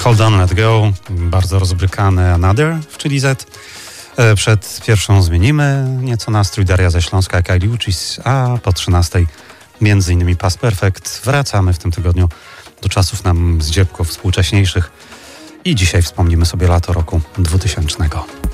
Hold On, Let Go, bardzo rozbrykane Another w Chili Z. Przed pierwszą zmienimy nieco nastrój. Daria ze Śląska, Kylie Uchis, a po 13 między innymi Past Perfect. Wracamy w tym tygodniu do czasów nam zdziepko współcześniejszych i dzisiaj wspomnimy sobie lato roku 2000.